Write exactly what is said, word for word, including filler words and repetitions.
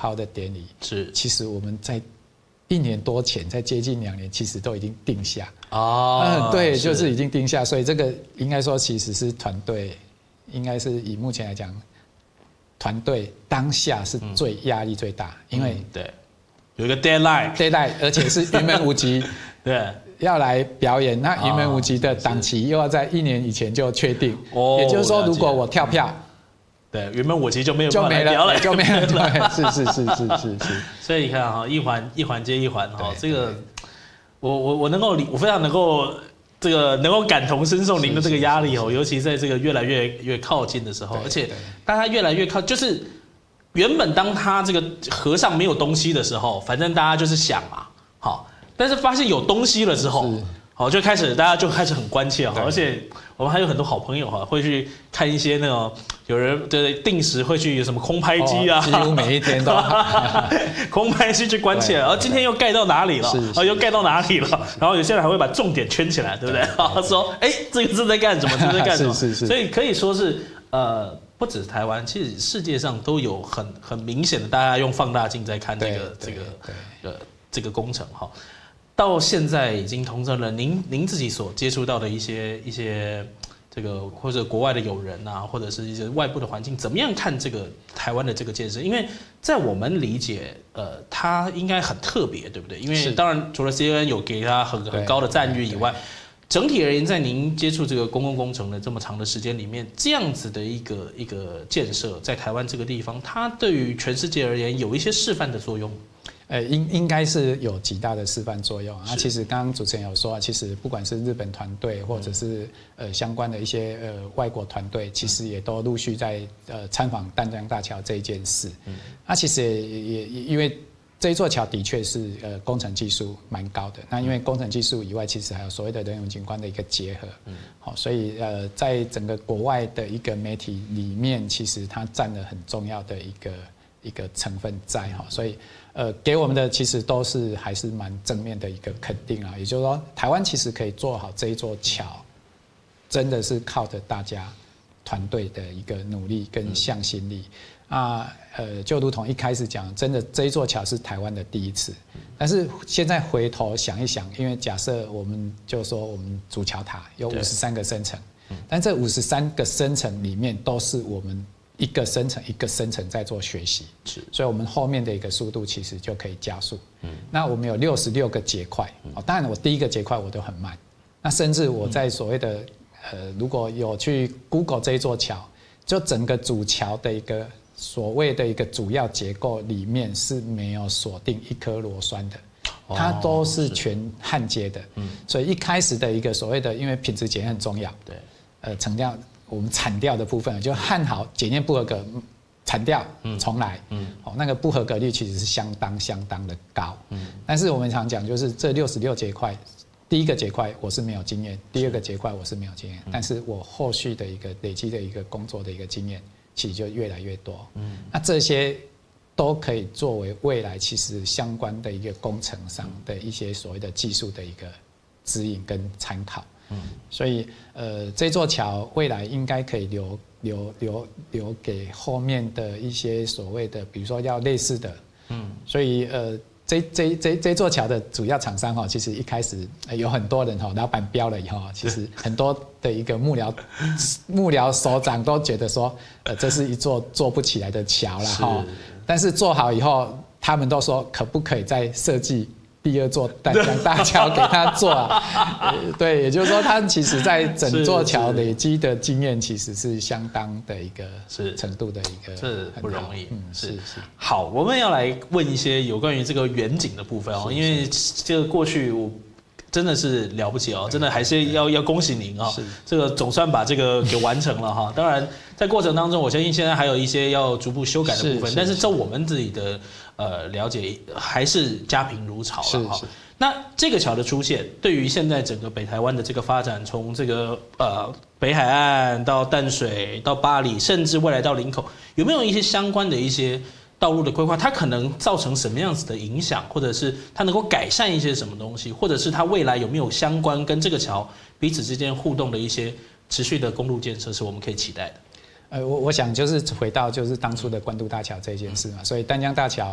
号的典礼， 是其实我们在一年多前，在接近两年，其实都已经定下。 哦， 嗯，对，就是已经定下，所以这个应该说其实是团队，应该是以目前来讲，团队当下是最压力最大，因为、 嗯、对有一个 deadline，deadline， deadline 而且是云门舞集， 对， 要来表演，那云门舞集的档期又要在一年以前就确定， 哦， 也就是说，如果我跳票。 对，云门舞集就没有就没了，就没了， 对， 是是是是是是。 所以你看哈，一环一环接一环哈，这个我我我能够理，我非常能够这个能够感同身受您的这个压力哦，尤其在这个越来越越靠近的时候，而且当他越来越靠，就是原本当他这个河上没有东西的时候，反正大家就是想嘛，好，但是发现有东西了之后。好，就开始大家就开始很关切哈，而且我们还有很多好朋友哈，会去看一些那种有人对定时会去有什么空拍机啊， 哦、几乎每一天都空拍机去关切，然后今天又盖到哪里了，啊又盖到哪里了，然后有些人还会把重点圈起来，对不对？他说，哎，这个是在干什么？这是在干什么？ 是是是。 所以可以说是呃，不止台湾，其实世界上都有很很明显的，大家用放大镜在看这个这个呃这个工程哈。到现在已经同成了您您自己所接触到的一些一些这个或者国外的友人啊，或者是一些外部的环境，怎么样看这个台湾的这个建设？因为在我们理解，呃，它应该很特别，对不对？因为当然除了 C N N 有给它很很高的赞誉以外，整体而言，在您接触这个公共工程的这么长的时间里面，这样子的一个一个建设，在台湾这个地方，它对于全世界而言有一些示范的作用。 呃，应应该是有极大的示范作用啊。其实刚刚主持人有说，其实不管是日本团队，或者是呃相关的一些呃外国团队，其实也都陆续在呃参访淡江大桥这一件事。嗯，那其实也也因为这一座桥的确是呃工程技术蛮高的。那因为工程技术以外，其实还有所谓的人文景观的一个结合。嗯，好，所以呃在整个国外的一个媒体里面，其实它占了很重要的一个一个成分在哈，所以。呃，给我们的其实都是还是蛮正面的一个肯定啊，也就是说，台湾其实可以做好这一座桥，真的是靠着大家团队的一个努力跟向心力啊。呃，就如同一开始讲，真的这一座桥是台湾的第一次，但是现在回头想一想，因为假设我们就说我们主桥塔有五十三个升层，但这五十三个升层里面都是我们。一个升层一个升层在做学习，是，所以我们后面的一个速度其实就可以加速。嗯，那我们有六十六个结块，哦，当然我第一个结块我都很慢，那甚至我在所谓的呃，如果有去 Google 这一座桥，就整个主桥的一个所谓的一个主要结构里面是没有锁定一颗螺栓的，它都是全焊接的。嗯，所以一开始的一个所谓的，因为品质检验很重要，对，呃，成料。我们铲掉的部分就焊好，检验不合格，铲掉，重来，嗯，哦，那个不合格率其实是相当相当的高，嗯，但是我们常讲就是这六十六节块，第一个节块我是没有经验，第二个节块我是没有经验，但是我后续的一个累积的一个工作的一个经验，其实就越来越多，嗯，那这些都可以作为未来其实相关的一个工程上的一些所谓的技术的一个指引跟参考。嗯，所以呃，这座桥未来应该可以留留留留给后面的一些所谓的，比如说要类似的，嗯，所以呃，这这这这座桥的主要厂商哈，其实一开始有很多人哈，老板标了以后，其实很多的一个幕僚幕僚首长都觉得说，呃，这是一座做不起来的桥了哈，但是做好以后，他们都说可不可以再设计。第二座淡江大桥给他做啊，对，也就是说，他其实在整座桥累积的经验，其实是相当的一个程度的一个， 这不容易， 嗯，是是。 好，我们要来问一些有关于这个远景的部分哦，因为这个过去我真的是了不起哦，真的还是要要恭喜您哦，这个总算把这个给完成了哈。当然，在过程当中，我相信现在还有一些要逐步修改的部分，但是就我们自己的。呃，了解还是家贫如潮了哈。那这个桥的出现，对于现在整个北台湾的这个发展，从这个呃北海岸到淡水到八里，甚至未来到林口，有没有一些相关的一些道路的规划？它可能造成什么样子的影响，或者是它能够改善一些什么东西，或者是它未来有没有相关跟这个桥彼此之间互动的一些持续的公路建设，是我们可以期待的？ 呃，我我想就是回到就是当初的关渡大桥这件事嘛，所以淡江大桥。